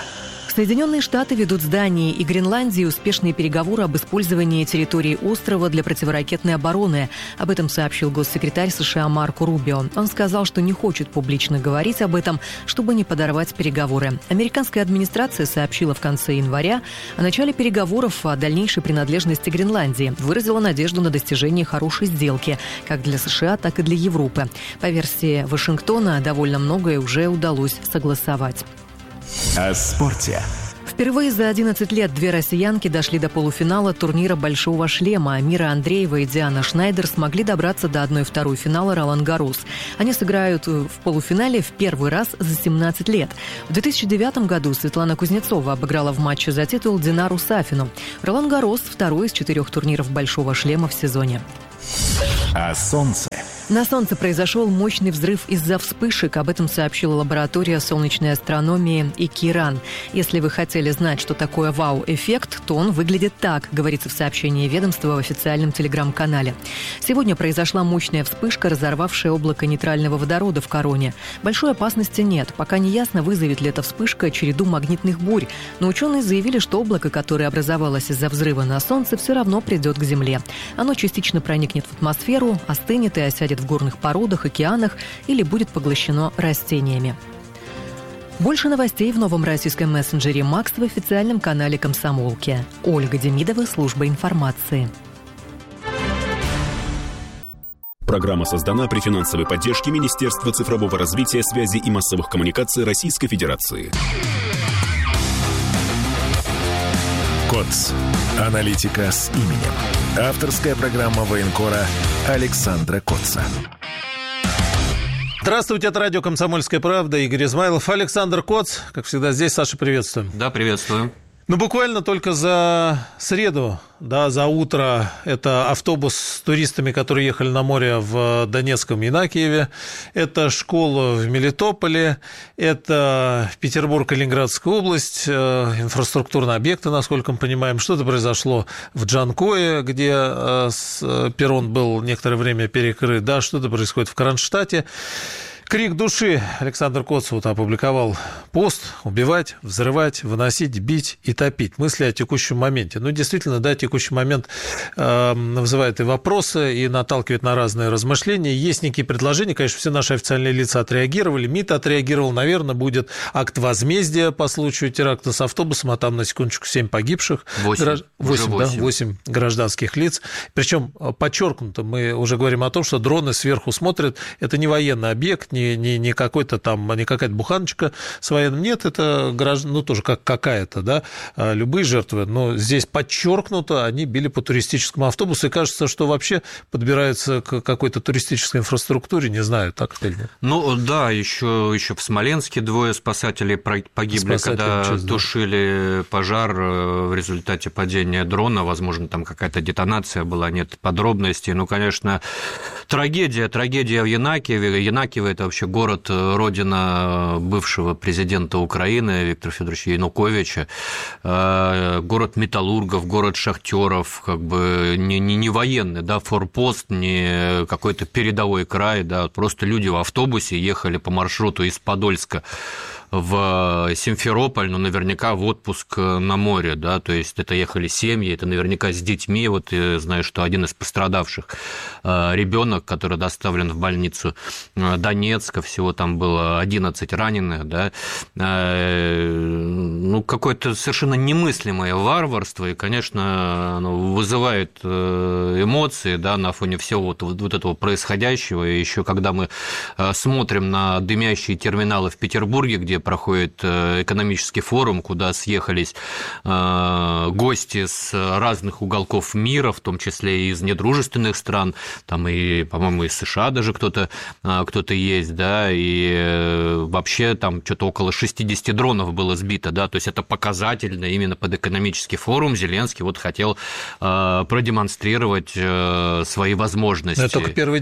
Соединенные Штаты ведут с Данией и Гренландией успешные переговоры об использовании территории острова для противоракетной обороны. Об этом сообщил госсекретарь США Марко Рубио. Он сказал, что не хочет публично говорить об этом, чтобы не подорвать переговоры. Американская администрация сообщила в конце января о начале переговоров о дальнейшей принадлежности Гренландии. Выразила надежду на достижение хорошей сделки как для США, так и для Европы. По версии Вашингтона, довольно многое уже удалось согласовать. О спорте. Впервые за одиннадцать лет две россиянки дошли до полуфинала турнира «Большого шлема». Мира Андреева и Диана Шнайдер смогли добраться до одной второй финала Ролан-Гаррос. Они сыграют в полуфинале в первый раз за семнадцать лет. В две тысячи девятом году Светлана Кузнецова обыграла в матче за титул Динару Сафину. Ролан-Гаррос – второй из четырех турниров «Большого шлема» в сезоне. О солнце. На Солнце произошел мощный взрыв из-за вспышек. Об этом сообщила лаборатория солнечной астрономии ИКИРАН. Если вы хотели знать, что такое вау-эффект, то он выглядит так, говорится в сообщении ведомства в официальном телеграм-канале. Сегодня произошла мощная вспышка, разорвавшая облако нейтрального водорода в короне. Большой опасности нет. Пока не ясно, вызовет ли эта вспышка череду магнитных бурь. Но ученые заявили, что облако, которое образовалось из-за взрыва на Солнце, все равно придет к Земле. Оно частично проникнет в атмосферу, остынет и осядет в горных породах, океанах или будет поглощено растениями. Больше новостей в новом российском мессенджере «Макс» в официальном канале «Комсомолки». Ольга Демидова, служба информации. Программа создана при финансовой поддержке Министерства цифрового развития, связи и массовых коммуникаций Российской Федерации. КОЦ. Аналитика с именем. Авторская программа военкора Александра Коца. Здравствуйте, это радио «Комсомольская правда», Игорь Измайлов, Александр Коц. Как всегда, здесь. Саша, приветствуем. Да, приветствую. Ну, буквально только за среду, да, за утро, это автобус с туристами, которые ехали на море в Донецком Янакиеве, это школа в Мелитополе, это Петербург и Ленинградская область, инфраструктурные объекты, насколько мы понимаем. Что-то произошло в Джанкое, где перрон был некоторое время перекрыт, да, что-то происходит в Кронштадте. Крик души. Александр Коц вот опубликовал пост: убивать, взрывать, выносить, бить и топить. Мысли о текущем моменте. Ну, действительно, да, текущий момент э, вызывает и вопросы, и наталкивает на разные размышления. Есть некие предложения, конечно, все наши официальные лица отреагировали, МИД отреагировал, наверное, будет акт возмездия по случаю теракта с автобусом, а там, на секундочку, семь погибших. Восемь, Гражд... восемь, да, восемь гражданских лиц. Причем подчеркнуто, мы уже говорим о том, что дроны сверху смотрят, это не военный объект, не Не, не, не какой-то там, не какая-то буханочка с военным. Нет, это граждан, ну, тоже как какая-то, да, любые жертвы. Но здесь подчеркнуто, они били по туристическому автобусу. И кажется, что вообще подбираются к какой-то туристической инфраструктуре. Не знаю, так или нет. Ну, да, еще, еще в Смоленске двое спасателей погибли, Спасатель когда честь, тушили да. пожар в результате падения дрона. Возможно, там какая-то детонация была, нет подробностей. Ну, конечно, трагедия, трагедия в Янакиеве. Янакиево – это вообще город, родина бывшего президента Украины Виктора Федоровича Януковича, город металлургов, город шахтеров, как бы не, не, не военный, да, форпост, не какой-то передовой край, да, просто люди в автобусе ехали по маршруту из Подольска в Симферополь, но наверняка в отпуск на море, да, то есть это ехали семьи, это наверняка с детьми, вот я знаю, что один из пострадавших, ребенок, который доставлен в больницу Донецка, всего там было одиннадцать раненых, да, ну, какое-то совершенно немыслимое варварство, и, конечно, оно вызывает эмоции, да, на фоне всего вот, вот этого происходящего, и еще когда мы смотрим на дымящие терминалы в Петербурге, где проходит экономический форум, куда съехались гости с разных уголков мира, в том числе и из недружественных стран, там и, по-моему, из США даже кто-то, кто-то есть, да, и вообще там что-то около шестьдесят дронов было сбито, да, то есть это показательно именно под экономический форум. Зеленский вот хотел продемонстрировать свои возможности. Это только первый день.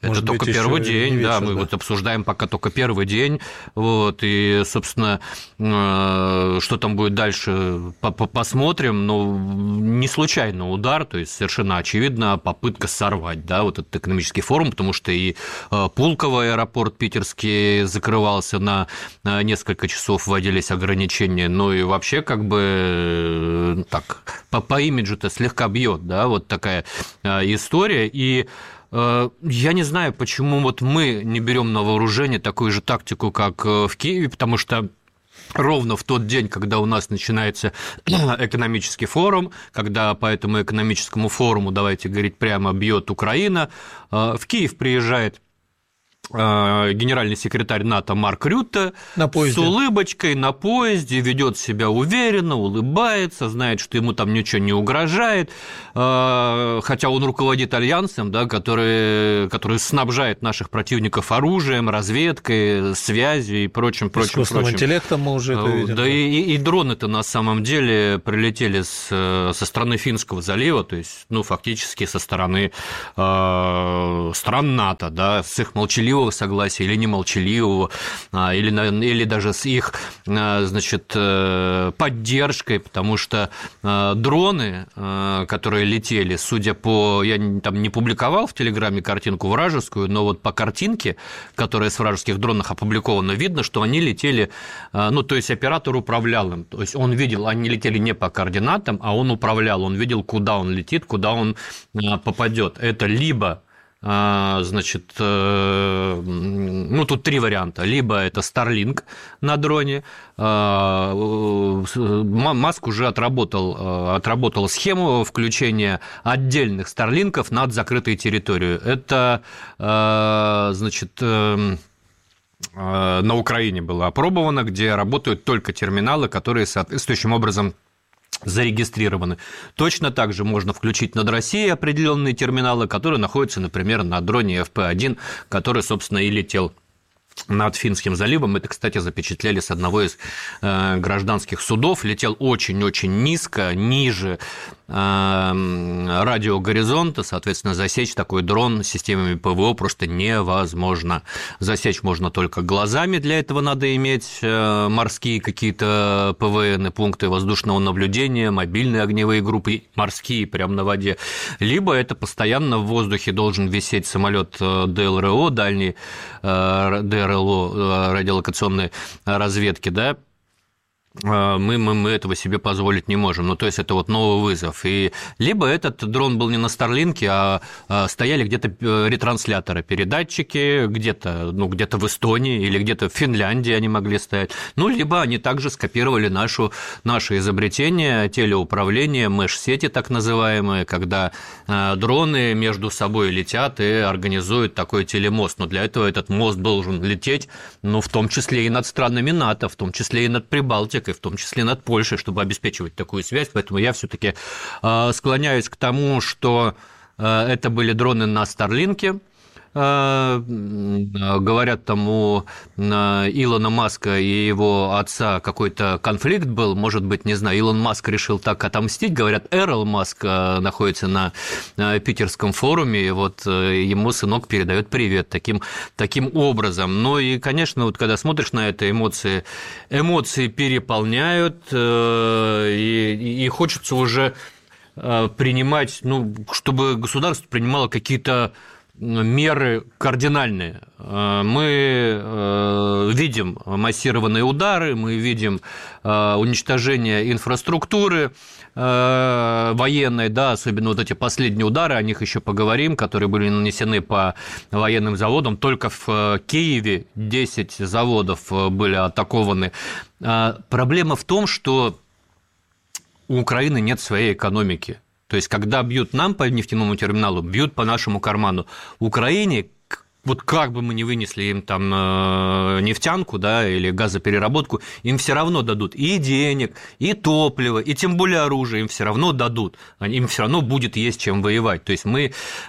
Это Может только быть, первый еще день, вечер, да, мы да. вот обсуждаем пока только первый день, вот, и, собственно, что там будет дальше, посмотрим, но не случайно удар, то есть совершенно очевидно попытка сорвать, да, вот этот экономический форум, потому что и Пулково аэропорт питерский закрывался на несколько часов, вводились ограничения, ну и вообще как бы так по, по имиджу-то слегка бьет, да, вот такая история, и я не знаю, почему вот мы не берем на вооружение такую же тактику, как в Киеве, потому что ровно в тот день, когда у нас начинается экономический форум, когда по этому экономическому форуму, давайте говорить прямо, бьет Украина, в Киев приезжает генеральный секретарь НАТО Марк Рютте с улыбочкой на поезде, ведет себя уверенно, улыбается, знает, что ему там ничего не угрожает, хотя он руководит альянсом, да, который, который снабжает наших противников оружием, разведкой, связью и прочим, прочим, искусственным прочим. интеллектом мы уже это видим. Да, и, и дроны-то на самом деле прилетели с, со стороны Финского залива, то есть, ну, фактически со стороны э, стран НАТО, да, с их молчаливым согласия или немолчаливого, или, или даже с их, значит, поддержкой, потому что дроны, которые летели, судя по... Я там не публиковал в Телеграме картинку вражескую, но вот по картинке, которая с вражеских дронов опубликована, видно, что они летели... Ну, то есть оператор управлял им. То есть он видел, они летели не по координатам, а он управлял, он видел, куда он летит, куда он попадет. Это либо... Значит, ну, тут три варианта. Либо это Starlink на дроне. Маск уже отработал, отработал схему включения отдельных Старлинков над закрытой территорией. Это, значит, на Украине было опробовано, где работают только терминалы, которые соответствующим образом зарегистрированы. Точно так же можно включить над Россией определенные терминалы, которые находятся, например, на дроне эф пи один, который, собственно, и летел над Финским заливом. Это, кстати, запечатлели с одного из э, гражданских судов. Летел очень-очень низко, ниже э, радиогоризонта. Соответственно, засечь такой дрон системами ПВО просто невозможно. Засечь можно только глазами. Для этого надо иметь э, морские какие-то ПВН, пункты воздушного наблюдения, мобильные огневые группы, морские прямо на воде. Либо это постоянно в воздухе должен висеть самолет ДЛРО, дальний э, ДРЛО, радиолокационной разведки, да, мы, мы, мы этого себе позволить не можем. Ну, то есть, это вот новый вызов. И либо этот дрон был не на Старлинке, а стояли где-то ретрансляторы, передатчики, где-то, ну, где-то в Эстонии или где-то в Финляндии они могли стоять. Ну, либо они также скопировали нашу, наше изобретение телеуправления, меш-сети так называемые, когда дроны между собой летят и организуют такой телемост. Но для этого этот мост должен лететь, ну, в том числе и над странами НАТО, в том числе и над Прибалтикой, и в том числе над Польшей, чтобы обеспечивать такую связь. Поэтому я все-таки склоняюсь к тому, что это были дроны на Старлинке. Говорят, там у Илона Маска и его отца какой-то конфликт был, может быть, не знаю, Илон Маск решил так отомстить, говорят, Эрл Маск находится на питерском форуме, и вот ему сынок передает привет таким, таким образом. Ну и, конечно, вот когда смотришь на это, эмоции, эмоции переполняют, и, и хочется уже принимать, ну, чтобы государство принимало какие-то меры кардинальные. Мы видим массированные удары, мы видим уничтожение инфраструктуры военной, да, особенно вот эти последние удары, о них еще поговорим, которые были нанесены по военным заводам. Только в Киеве десять заводов были атакованы. Проблема в том, что у Украины нет своей экономики. То есть, когда бьют нам по нефтяному терминалу, бьют по нашему карману. Украине вот как бы мы ни вынесли им там нефтянку, да, или газопереработку, им все равно дадут и денег, и топливо, и тем более оружие им все равно дадут. Им все равно будет есть чем воевать. То есть мы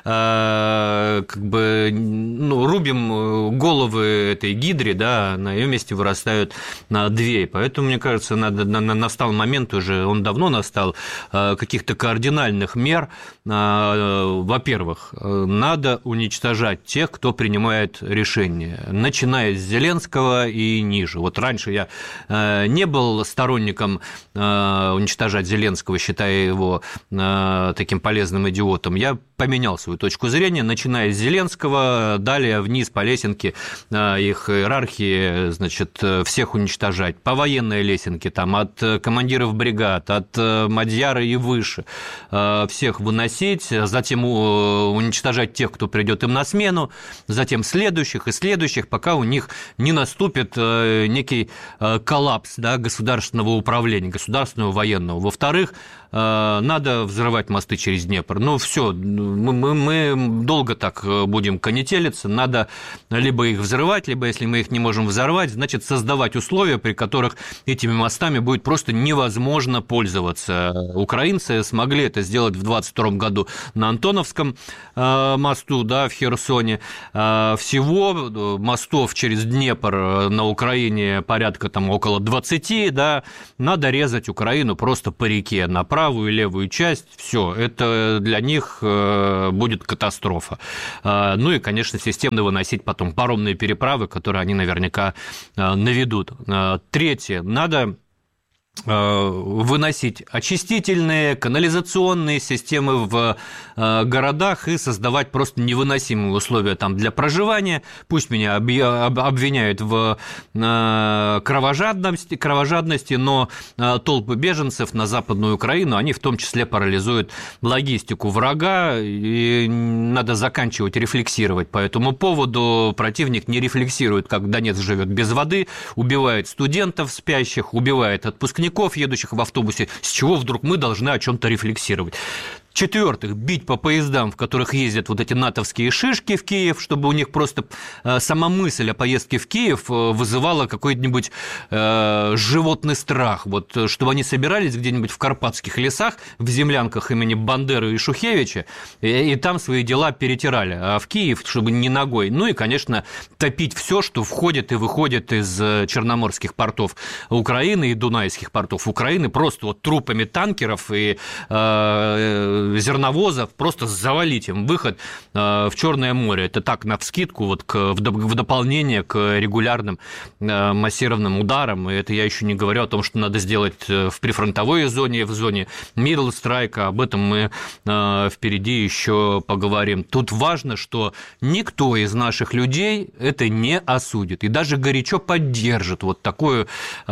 э, как бы ну, рубим головы этой гидре, да, на ее месте вырастают две. Поэтому, мне кажется, надо, настал момент уже, он давно настал, каких-то кардинальных мер. Во-первых, надо уничтожать тех, кто принимает решения, начиная с Зеленского и ниже. Вот раньше я не был сторонником уничтожать Зеленского, считая его таким полезным идиотом. Я поменял свою точку зрения, начиная с Зеленского, далее вниз по лесенке их иерархии, значит, всех уничтожать. По военной лесенке, там, от командиров бригад, от Мадьяра и выше, всех выносить, затем уничтожать тех, кто придет им на смену, затем следующих и следующих, пока у них не наступит некий коллапс, да, государственного управления, государственного военного. Во-вторых, надо взрывать мосты через Днепр. Ну, все, мы, мы, мы долго так будем конетелиться, надо либо их взрывать, либо, если мы их не можем взорвать, значит, создавать условия, при которых этими мостами будет просто невозможно пользоваться. Украинцы смогли это сделать в двадцать втором году на Антоновском мосту, да, в Херсоне. Всего мостов через Днепр на Украине порядка там около двадцати, да, надо резать Украину просто по реке на правую и левую часть, все, это для них будет катастрофа. Ну и, конечно, системно выносить потом паромные переправы, которые они наверняка наведут. Третье, надо выносить очистительные, канализационные системы в городах и создавать просто невыносимые условия там для проживания. Пусть меня обвиняют в кровожадности, кровожадности, но толпы беженцев на Западную Украину, они в том числе парализуют логистику врага, и надо заканчивать рефлексировать по этому поводу. Противник не рефлексирует, как Донецк живет без воды, убивает студентов спящих, убивает отпускников, едущих в автобусе, с чего вдруг мы должны о чем-то рефлексировать. В-четвертых, бить по поездам, в которых ездят вот эти натовские шишки в Киев, чтобы у них просто сама мысль о поездке в Киев вызывала какой-нибудь э, животный страх. Вот, чтобы они собирались где-нибудь в карпатских лесах, в землянках имени Бандеры и Шухевича, и, и там свои дела перетирали. А в Киев, чтобы не ногой. Ну и, конечно, топить все, что входит и выходит из черноморских портов Украины и дунайских портов Украины, просто вот трупами танкеров и э, зерновозов, просто завалить им выход в Черное море. Это так, навскидку, вот к, в дополнение к регулярным массированным ударам. И это я еще не говорю о том, что надо сделать в прифронтовой зоне, в зоне middle strike. Об этом мы впереди еще поговорим. Тут важно, что никто из наших людей это не осудит и даже горячо поддержит вот такую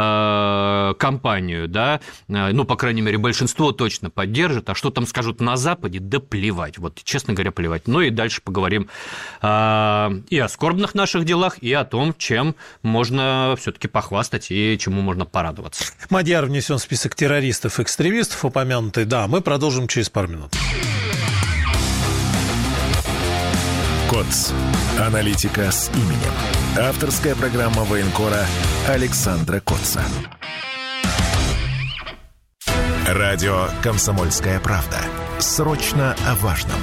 кампанию, да, ну, по крайней мере, большинство точно поддержит, а что там скажут на Западе, да плевать, вот, честно говоря, плевать. Ну и дальше поговорим а, и о скорбных наших делах, и о том, чем можно все-таки похвастать и чему можно порадоваться. Мадьяр внесен в список террористов, экстремистов, упомянутый, да, мы продолжим через пару минут. КОЦ. Аналитика с именем. Авторская программа военкора Александра Котца. Радио «Комсомольская правда». Срочно о важном.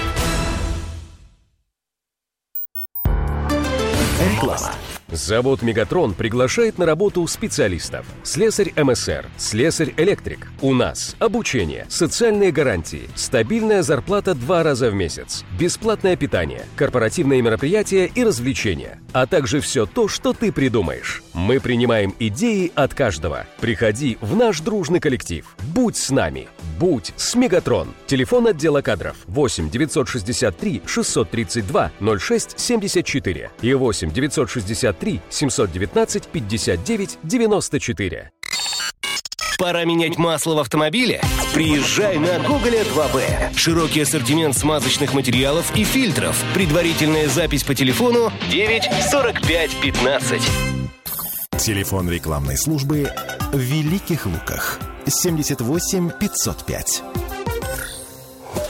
Реклама. Завод «Мегатрон» приглашает на работу специалистов. Слесарь эм эс эр, слесарь-электрик. У нас обучение, социальные гарантии, стабильная зарплата два раза в месяц, бесплатное питание, корпоративные мероприятия и развлечения, а также все то, что ты придумаешь. Мы принимаем идеи от каждого. Приходи в наш дружный коллектив. Будь с нами. Будь с «Мегатрон». Телефон отдела кадров восемь девятьсот шестьдесят три шестьсот тридцать два ноль шесть семьдесят четыре и восемь девятьсот шестьдесят три семьсот девятнадцать пятьдесят девять девяносто четыре. Пора менять масло в автомобиле? Приезжай на Гоголя два бэ. Широкий ассортимент смазочных материалов и фильтров. Предварительная запись по телефону девять сорок пять пятнадцать. Телефон рекламной службы в Великих Луках. семьдесят восемь пятьсот пять. С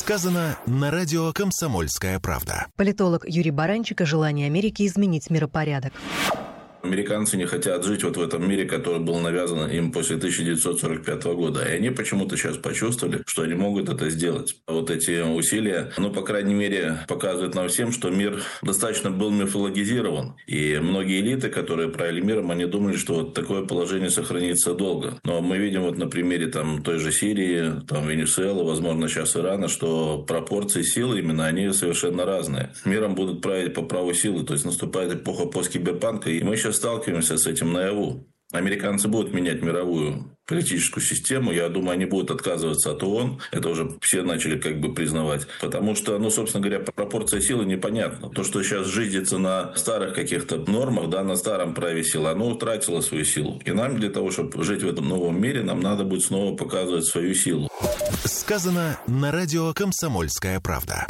Сказано на радио «Комсомольская правда». Политолог Юрий Баранчик о желании Америки изменить миропорядок. Американцы не хотят жить вот в этом мире, который был навязан им после тысяча девятьсот сорок пятого года. И они почему-то сейчас почувствовали, что они могут это сделать. Вот эти усилия, ну, по крайней мере, показывают нам всем, что мир достаточно был мифологизирован. И многие элиты, которые правили миром, они думали, что вот такое положение сохранится долго. Но мы видим вот на примере там, той же Сирии, там, Венесуэлы, возможно, сейчас Ирана, что пропорции силы именно, они совершенно разные. Миром будут править по праву силы. То есть наступает эпоха посткиберпанка. И мы сейчас сталкиваемся с этим наяву. Американцы будут менять мировую политическую систему. Я думаю, они будут отказываться от ООН. Это уже все начали как бы признавать. Потому что, ну, собственно говоря, пропорция силы непонятна. То, что сейчас жизнится на старых каких-то нормах, да, на старом праве силы, оно утратило свою силу. И нам для того, чтобы жить в этом новом мире, нам надо будет снова показывать свою силу. Сказано на радио «Комсомольская правда».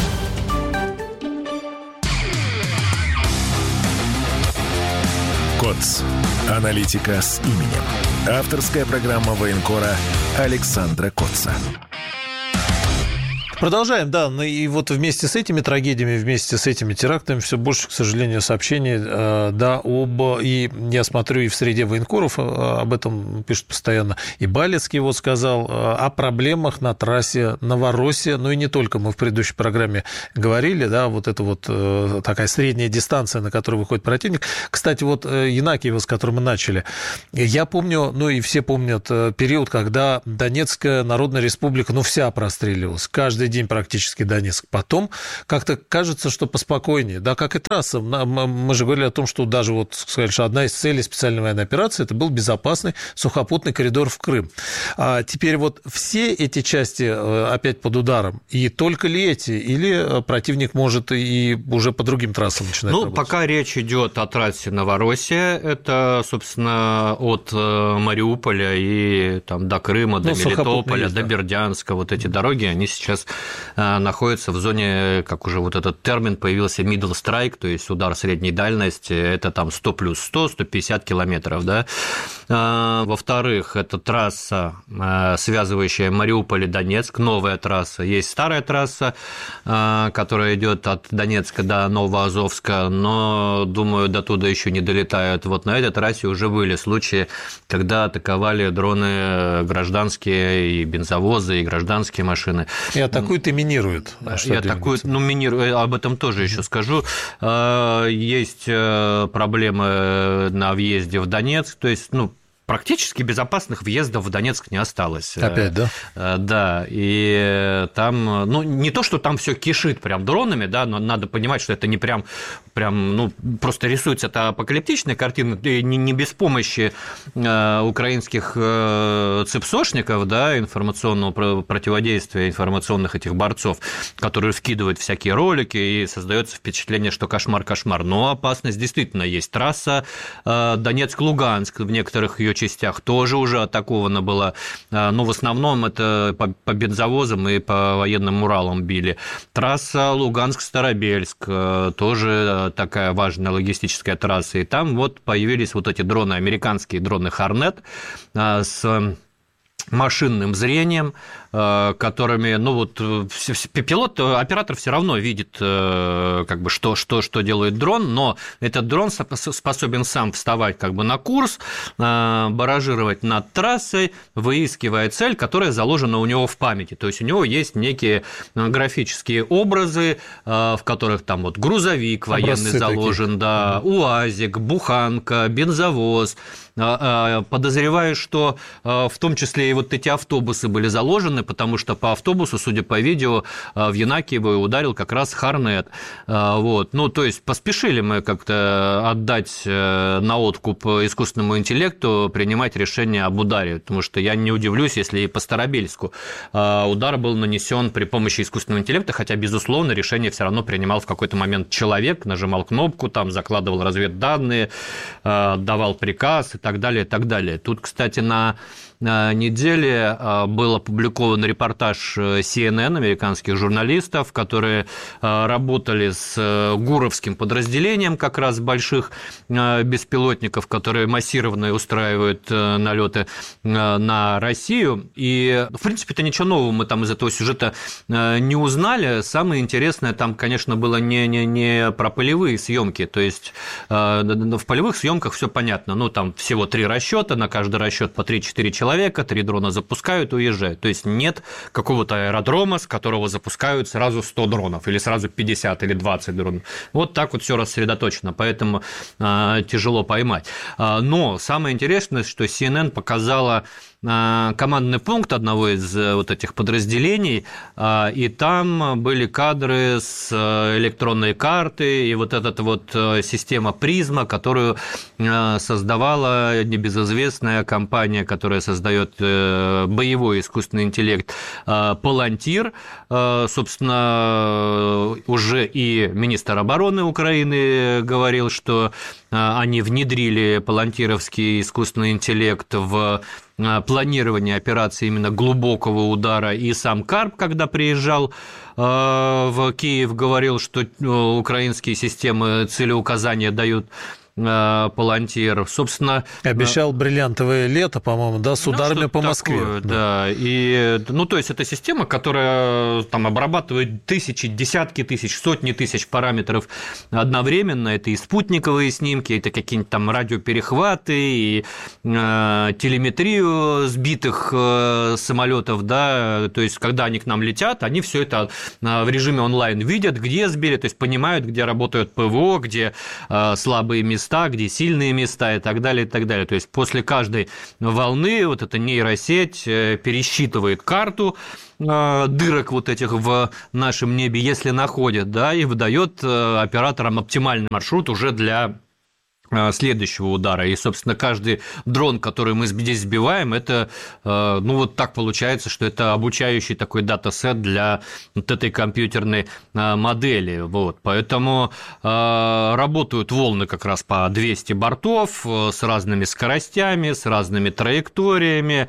КОЦ. Аналитика с именем. Авторская программа военкора Александра Котца. Продолжаем, да, ну и вот вместе с этими трагедиями, вместе с этими терактами все больше, к сожалению, сообщений, да, об, и я смотрю, и в среде военкоров об этом пишут постоянно, и Балецкий вот сказал о проблемах на трассе Новороссия, ну и не только, мы в предыдущей программе говорили, да, вот это вот такая средняя дистанция, на которую выходит противник. Кстати, вот Янакиево, с которым мы начали, я помню, ну и все помнят период, когда Донецкая Народная Республика, ну, вся простреливалась, каждый день практически Донецк. Потом как-то кажется, что поспокойнее. Да, как и трасса. Мы же говорили о том, что даже вот сказали, что одна из целей специальной военной операции это был безопасный сухопутный коридор в Крым. А теперь вот все эти части опять под ударом. И только ли эти? Или противник может и уже по другим трассам начинать ну, работать? Пока речь идет о трассе Новороссия, это, собственно, от Мариуполя и там, до Крыма, до ну, Мелитополя, есть, до да. Бердянска. Вот эти дороги, они сейчас находится в зоне, как уже вот этот термин появился, middle strike, то есть удар средней дальности, это там сто плюс сто, сто пятьдесят километров, да. Во-вторых, это трасса, связывающая Мариуполь и Донецк, новая трасса, есть старая трасса, которая идет от Донецка до Новоазовска, но, думаю, до туда еще не долетают. Вот на этой трассе уже были случаи, когда атаковали дроны гражданские и бензовозы, и гражданские машины. И атакуют и минируют. И атакуют, ну, минируют, об этом тоже еще скажу. Есть проблемы на въезде в Донецк, то есть, ну, практически безопасных въездов в Донецк не осталось. Опять, да? Да, и там, ну, не то, что там все кишит прям дронами, да, но надо понимать, что это не прям, прям, ну, просто рисуется это апокалиптичная картина, не, не без помощи украинских цепсошников, да, информационного противодействия, информационных этих борцов, которые вкидывают всякие ролики, и создается впечатление, что кошмар-кошмар. Но опасность действительно есть. Трасса Донецк-Луганск в некоторых ее частях тоже уже атакована была, но в основном это по, по бензовозам и по военным Уралам били. Трасса Луганск-Старобельск тоже такая важная логистическая трасса, и там вот появились вот эти дроны, американские дроны Hornet с машинным зрением, которыми, ну вот, пилот, оператор все равно видит, как бы, что, что, что делает дрон, но этот дрон способен сам вставать как бы на курс, баражировать над трассой, выискивая цель, которая заложена у него в памяти. То есть у него есть некие графические образы, в которых там вот грузовик военный образцы заложен, такие. Да, УАЗик, буханка, бензовоз. Подозреваю, что в том числе и вот эти автобусы были заложены, потому что по автобусу, судя по видео, в Янакиево ударил как раз Хорнет. Вот. Ну, то есть поспешили мы как-то отдать на откуп искусственному интеллекту, принимать решение об ударе, потому что я не удивлюсь, если и по Старобельску удар был нанесен при помощи искусственного интеллекта, хотя, безусловно, решение все равно принимал в какой-то момент человек, нажимал кнопку, там закладывал разведданные, давал приказ и так далее, и так далее. Тут, кстати, на неделе был опубликован репортаж си эн эн, американских журналистов, которые работали с гуровским подразделением как раз больших беспилотников, которые массированно устраивают налеты на Россию. И, в принципе, это ничего нового мы там из этого сюжета не узнали. Самое интересное там, конечно, было не, не, не про полевые съемки. То есть в полевых съемках все понятно. Ну, там всего три расчета, на каждый расчет по три-четыре человека, три дрона запускают и уезжают. То есть нет какого-то аэродрома, с которого запускают сразу сто дронов, или сразу пятьдесят или двадцать дронов. Вот так вот все рассредоточено, поэтому э, тяжело поймать. Но самое интересное, что си эн эн показала командный пункт одного из вот этих подразделений, и там были кадры с электронной карты, и вот эта вот система «Призма», которую создавала небезызвестная компания, которая создает боевой искусственный интеллект «Палантир». Собственно, уже и министр обороны Украины говорил, что они внедрили палантировский искусственный интеллект в планирование операции именно глубокого удара, и сам Карп, когда приезжал в Киев, говорил, что украинские системы целеуказания дают Палантир, собственно... Обещал бриллиантовое лето, по-моему, да, с ударами ну, по Москве. Такое, да. да, и, ну, то есть, это система, которая там обрабатывает тысячи, десятки тысяч, сотни тысяч параметров одновременно, это и спутниковые снимки, это какие-нибудь там радиоперехваты, и э, телеметрию сбитых э, самолетов, да, то есть, когда они к нам летят, они все это в режиме онлайн видят, где сбили, то есть, понимают, где работают ПВО, где э, слабые места, где сильные места и так далее, и так далее. То есть после каждой волны вот эта нейросеть пересчитывает карту дырок вот этих в нашем небе, если находит, да, и выдает операторам оптимальный маршрут уже для следующего удара. И, собственно, каждый дрон, который мы здесь сбиваем, это, ну, вот так получается, что это обучающий такой датасет для вот этой компьютерной модели. Вот. Поэтому работают волны как раз по двести бортов с разными скоростями, с разными траекториями.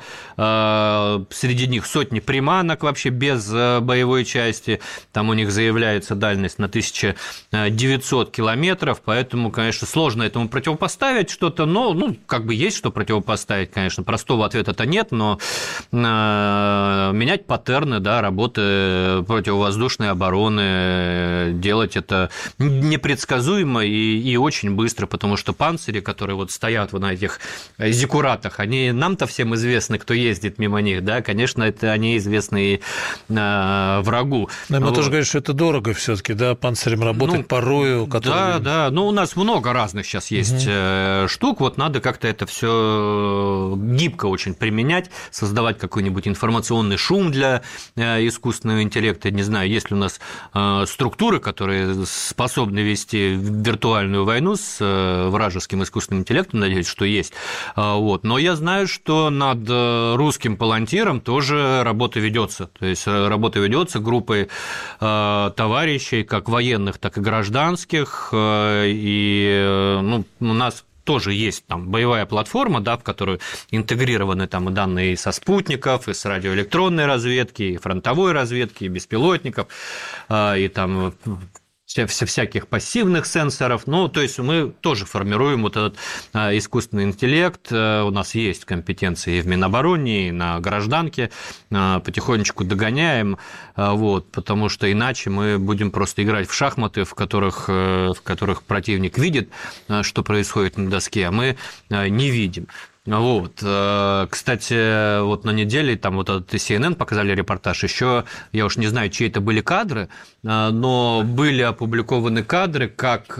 Среди них сотни приманок вообще без боевой части. Там у них заявляется дальность на тысяча девятьсот километров, поэтому, конечно, сложно этому противопоставить что-то, но, ну, как бы есть что противопоставить, конечно, простого ответа-то нет, но э, менять паттерны, да, работы противовоздушной обороны, делать это непредсказуемо и, и очень быстро, потому что панцири, которые вот стоят вот на этих зиккуратах, они нам-то всем известны, кто ездит мимо них, да, конечно, это они известны и э, врагу. Но мы вот. тоже говорим, что это дорого все-таки, да, панцирем работать, ну, порою, которые... Да, да, ну, у нас много разных сейчас есть есть угу. штук, вот надо как-то это все гибко очень применять, создавать какой-нибудь информационный шум для искусственного интеллекта. Не знаю, есть ли у нас структуры, которые способны вести виртуальную войну с вражеским искусственным интеллектом, надеюсь, что есть. Вот. Но я знаю, что над русским палантиром тоже работа ведется. То есть работа ведется группой товарищей, как военных, так и гражданских, и ну, у нас тоже есть там боевая платформа, да, в которую интегрированы там и данные и со спутников, и с радиоэлектронной разведки, и фронтовой разведки, и беспилотников, и там всяких пассивных сенсоров. Ну, то есть мы тоже формируем вот этот искусственный интеллект. У нас есть компетенции и в Минобороне, и на гражданке. Потихонечку догоняем, вот, потому что иначе мы будем просто играть в шахматы, в которых, в которых противник видит, что происходит на доске, а мы не видим. Вот. Кстати, вот на неделе там вот этот си эн эн показали репортаж, еще я уж не знаю, чьи это были кадры, но были опубликованы кадры, как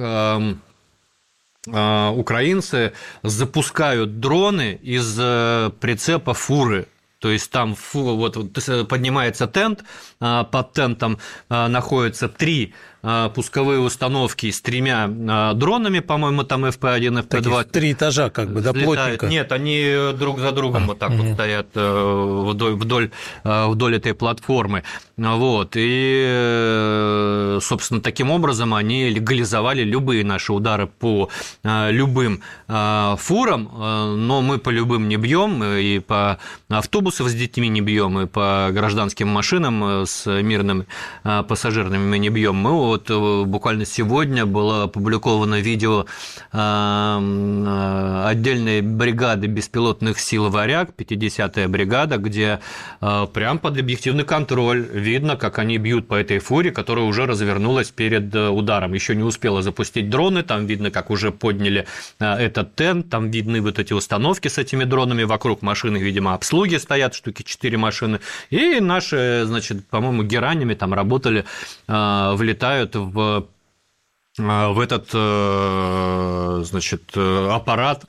украинцы запускают дроны из прицепа фуры. То есть там фу, вот, поднимается тент, под тентом находятся три пусковые установки с тремя дронами, по-моему, там эф пи один, эф пи два. Три этажа как бы, да, плотненько? Нет, они друг за другом а, вот так угу. вот стоят вдоль, вдоль, вдоль этой платформы. Вот. И, собственно, таким образом они легализовали любые наши удары по любым фурам, но мы по любым не бьем, и по автобусам с детьми не бьем, и по гражданским машинам с мирными пассажирами мы не бьем. Мы вот буквально сегодня было опубликовано видео отдельной бригады беспилотных сил «Варяг», пятидесятая бригада, где прям под объективный контроль видно, как они бьют по этой фуре, которая уже развернулась перед ударом. Еще не успела запустить дроны, там видно, как уже подняли этот тент, там видны вот эти установки с этими дронами, вокруг машины, видимо, обслуги стоят, штуки четыре машины, и наши, значит, по-моему, геранями там работали, влетают в в этот, значит, аппарат,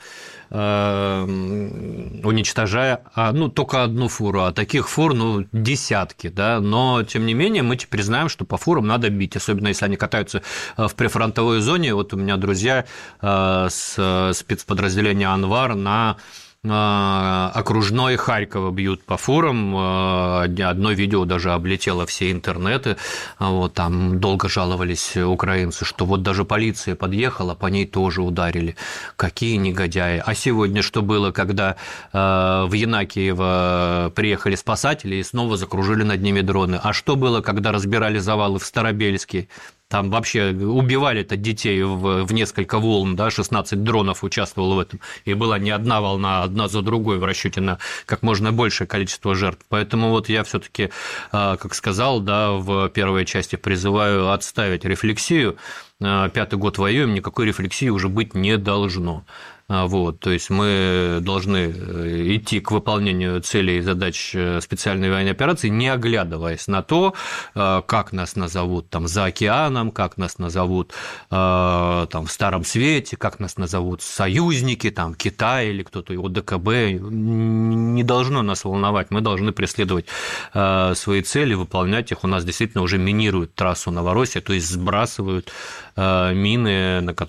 уничтожая, ну, только одну фуру, а таких фур, ну, десятки, да, но, тем не менее, мы теперь знаем, что по фурам надо бить, особенно если они катаются в прифронтовой зоне. Вот у меня друзья с спецподразделения «Анвар» на окружной Харькова бьют по фурам. Одно видео даже облетело все интернеты. Вот, там долго жаловались украинцы, что вот даже полиция подъехала, по ней тоже ударили. Какие негодяи. А сегодня что было, когда в Янакиево приехали спасатели и снова закружили над ними дроны? А что было, когда разбирали завалы в Старобельске? Там вообще убивали-то детей в, в несколько волн, да, шестнадцать дронов участвовало в этом, и была не одна волна, одна за другой в расчете на как можно большее количество жертв. Поэтому вот я все-таки, как сказал, да, в первой части призываю отставить рефлексию. Пятый год воюем, никакой рефлексии уже быть не должно. Вот, то есть мы должны идти к выполнению целей и задач специальной военной операции, не оглядываясь на то, как нас назовут там за океаном, как нас назовут там в Старом Свете, как нас назовут союзники, там Китай или кто-то, о дэ ка бэ. Не должно нас волновать, мы должны преследовать свои цели, выполнять их. У нас действительно уже минируют трассу Новороссия, то есть сбрасывают мины,